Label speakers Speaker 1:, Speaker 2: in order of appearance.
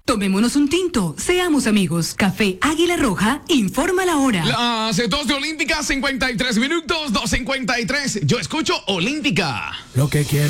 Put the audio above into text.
Speaker 1: Tomémonos un tinto, seamos amigos. Café Águila Roja, informa la hora.
Speaker 2: Las 2 de Olímpica, 53 minutos, 2:53. Yo escucho Olímpica.
Speaker 3: Lo que quiero.